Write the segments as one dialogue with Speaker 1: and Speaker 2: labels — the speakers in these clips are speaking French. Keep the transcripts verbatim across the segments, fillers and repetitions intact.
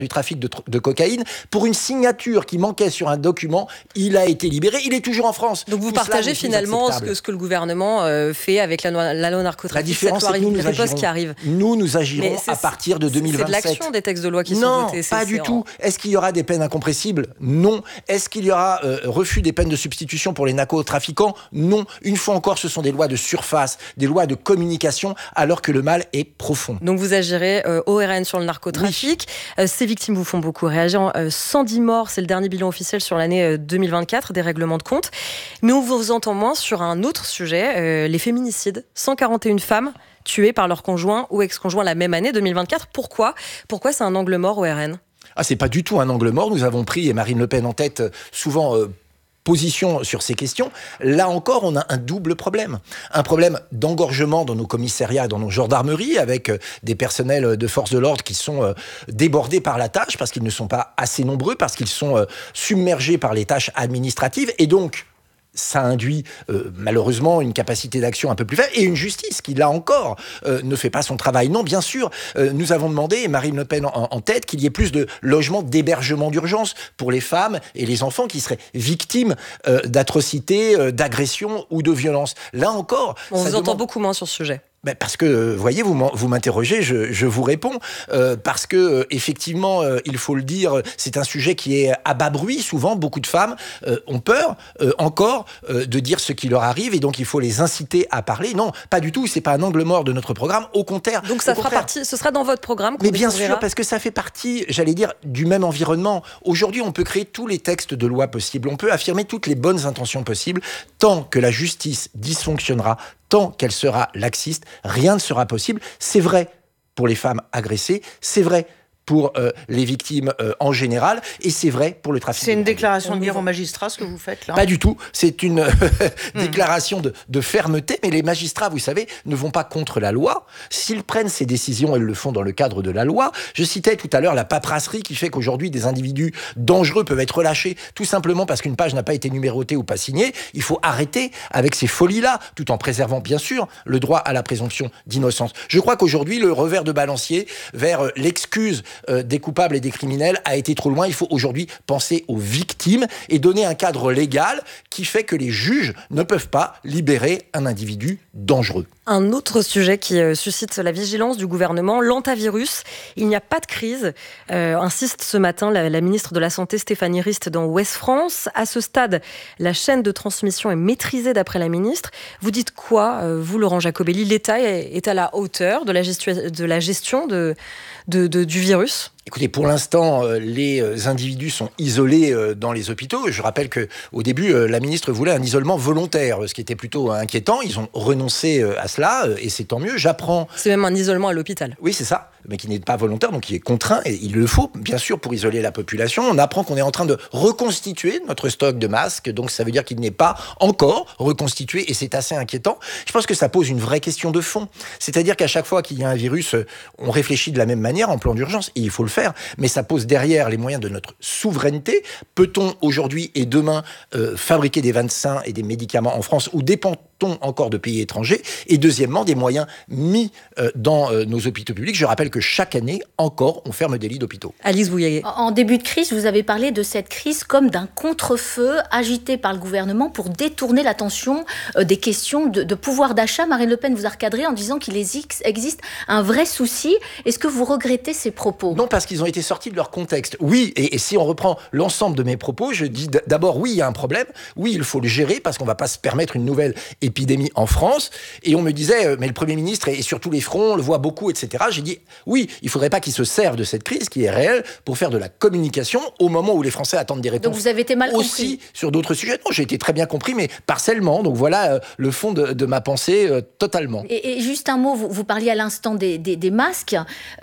Speaker 1: du trafic de, de cocaïne. Pour une signature qui manquait sur un document, il a été libéré. Il est toujours en France.
Speaker 2: Donc vous
Speaker 1: Tout
Speaker 2: partagez finalement ce que, ce que le gouvernement euh, fait avec la, la loi narcotrafic.
Speaker 1: La différence, c'est que nous, nous agirons,
Speaker 2: qui arrive.
Speaker 1: nous, nous agirons à partir de deux mille vingt-sept.
Speaker 2: C'est de l'action des textes de loi qui
Speaker 1: non,
Speaker 2: sont votés.
Speaker 1: Non, pas du
Speaker 2: en...
Speaker 1: tout. Est-ce qu'il y aura des peines incompressibles? Non. Est-ce qu'il y aura euh, refus des peines de substitution pour les narcotrafiquants? Non. Une fois encore, ce sont des lois de surface, des lois de communication, alors que le mal est profond.
Speaker 2: Donc vous agirez euh, au R N sur le narcotrafic. Oui. Euh, ces victimes vous font beaucoup réagir. Euh, cent dix morts, c'est le dernier bilan officiel sur l'année euh, deux mille vingt-quatre, des règlements de compte. Mais on vous entend moins sur un autre sujet, euh, les féminicides. cent quarante et une femmes tuées par leur conjoint ou ex-conjoint la même année, deux mille vingt-quatre. Pourquoi Pourquoi c'est un angle mort au R N?
Speaker 1: Ah, c'est pas du tout un angle mort. Nous avons pris, et Marine Le Pen en tête, souvent... Euh, position sur ces questions. Là encore, on a un double problème. Un problème d'engorgement dans nos commissariats, dans nos gendarmeries, avec des personnels de force de l'ordre qui sont débordés par la tâche, parce qu'ils ne sont pas assez nombreux, parce qu'ils sont submergés par les tâches administratives, et donc ça induit euh, malheureusement une capacité d'action un peu plus faible et une justice qui, là encore, euh, ne fait pas son travail. Non, bien sûr, euh, nous avons demandé, et Marine Le Pen en, en tête, qu'il y ait plus de logements d'hébergement d'urgence pour les femmes et les enfants qui seraient victimes euh, d'atrocités, euh, d'agressions ou de violences. Là encore...
Speaker 2: On vous
Speaker 1: demande...
Speaker 2: entend beaucoup moins sur ce sujet.
Speaker 1: Ben parce que, vous voyez, vous m'interrogez, je, je vous réponds. Euh, parce que, euh, effectivement, euh, il faut le dire, c'est un sujet qui est à bas bruit. Souvent, beaucoup de femmes euh, ont peur, euh, encore, euh, de dire ce qui leur arrive. Et donc, il faut les inciter à parler. Non, pas du tout. C'est pas un angle mort de notre programme. Au contraire.
Speaker 2: Donc, ça
Speaker 1: au
Speaker 2: fera
Speaker 1: contraire.
Speaker 2: partie, ce sera dans votre programme qu'on
Speaker 1: Mais bien
Speaker 2: découvrira.
Speaker 1: sûr, parce que ça fait partie, j'allais dire, du même environnement. Aujourd'hui, on peut créer tous les textes de loi possibles. On peut affirmer toutes les bonnes intentions possibles. Tant que la justice dysfonctionnera, tant qu'elle sera laxiste, rien ne sera possible. C'est vrai pour les femmes agressées, c'est vrai pour euh, les victimes euh, en général, et c'est vrai pour le trafic.
Speaker 3: C'est une déclaration de guerre aux magistrats, ce que vous faites là?
Speaker 1: Pas du tout, c'est une déclaration de, de fermeté, mais les magistrats, vous savez, ne vont pas contre la loi. S'ils prennent ces décisions, ils le font dans le cadre de la loi. Je citais tout à l'heure la paperasserie qui fait qu'aujourd'hui, des individus dangereux peuvent être relâchés, tout simplement parce qu'une page n'a pas été numérotée ou pas signée. Il faut arrêter avec ces folies-là, tout en préservant, bien sûr, le droit à la présomption d'innocence. Je crois qu'aujourd'hui, le revers de balancier vers euh, l'excuse Euh, des coupables et des criminels a été trop loin. Il faut aujourd'hui penser aux victimes et donner un cadre légal qui fait que les juges ne peuvent pas libérer un individu dangereux.
Speaker 2: Un autre sujet qui euh, suscite la vigilance du gouvernement, l'antavirus. Il n'y a pas de crise, euh, insiste ce matin la, la ministre de la Santé Stéphanie Rist dans Ouest France. À ce stade, la chaîne de transmission est maîtrisée d'après la ministre. Vous dites quoi, euh, vous Laurent Jacobelli? L'État est, est à la hauteur de la, gestu- de la gestion de, de, de, du virus?
Speaker 1: Écoutez, pour l'instant, euh, les individus sont isolés euh, dans les hôpitaux. Je rappelle qu'au début, euh, la ministre voulait un isolement volontaire, ce qui était plutôt inquiétant. Ils ont renoncé euh, à cela, euh, et c'est tant mieux. J'apprends...
Speaker 2: C'est même un isolement à l'hôpital.
Speaker 1: Oui, c'est ça, mais qui n'est pas volontaire, donc qui est contraint, et il le faut, bien sûr, pour isoler la population. On apprend qu'on est en train de reconstituer notre stock de masques, donc ça veut dire qu'il n'est pas encore reconstitué, et c'est assez inquiétant. Je pense que ça pose une vraie question de fond. C'est-à-dire qu'à chaque fois qu'il y a un virus, on réfléchit de la même manière en plan d'urgence, et il faut le faire, mais ça pose derrière les moyens de notre souveraineté. Peut-on aujourd'hui et demain euh, fabriquer des vaccins et des médicaments en France, ou dépend-on encore de pays étrangers? Et deuxièmement, des moyens mis euh, dans euh, nos hôpitaux publics. Je rappelle que chaque année, encore, on ferme des lits d'hôpitaux.
Speaker 2: Alice Bouillet.
Speaker 4: En début de crise, vous avez parlé de cette crise comme d'un contre-feu agité par le gouvernement pour détourner l'attention euh, des questions de, de pouvoir d'achat. Marine Le Pen vous a recadré en disant qu'il existe un vrai souci. Est-ce que vous regrettez ces propos?
Speaker 1: Non, parce qu'ils ont été sortis de leur contexte. Oui, et, et si on reprend l'ensemble de mes propos, je dis d'abord, oui, il y a un problème. Oui, il faut le gérer, parce qu'on ne va pas se permettre une nouvelle épidémie en France. Et on me disait, mais le Premier ministre est sur tous les fronts, on le voit beaucoup, et cetera. J'ai dit, oui, il ne faudrait pas qu'il se serve de cette crise qui est réelle pour faire de la communication au moment où les Français attendent des réponses.
Speaker 4: Donc vous avez été mal compris.
Speaker 1: Aussi sur d'autres sujets. Non, j'ai été très bien compris, mais partiellement. Donc voilà euh, le fond de, de ma pensée euh, totalement.
Speaker 4: Et, et juste un mot, vous, vous parliez à l'instant des, des, des masques.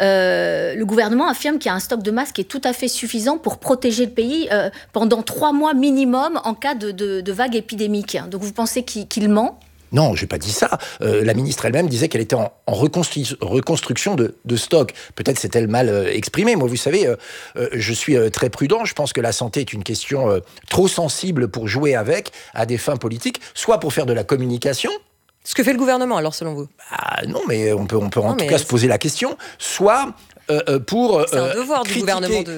Speaker 4: Euh, le gouvernement affirme qu'il y a un stock de masques qui est tout à fait suffisant pour protéger le pays euh, pendant trois mois minimum en cas de, de, de vague épidémique. Donc vous pensez qu'il, qu'il ment ?
Speaker 1: Non, j'ai pas dit ça. Euh, la ministre elle-même disait qu'elle était en, en reconstru- reconstruction de, de stock. Peut-être s'est-elle mal euh, exprimée. Moi, vous savez, euh, euh, je suis euh, très prudent. Je pense que la santé est une question euh, trop sensible pour jouer avec à des fins politiques, soit pour faire de la communication.
Speaker 2: Ce que fait le gouvernement, alors, selon vous ?
Speaker 1: Ah non, mais on peut, on peut en
Speaker 2: non,
Speaker 1: tout cas
Speaker 2: c'est...
Speaker 1: se poser la question. Soit euh, pour
Speaker 2: C'est un
Speaker 1: euh,
Speaker 2: devoir du
Speaker 1: critiquer
Speaker 2: gouvernement de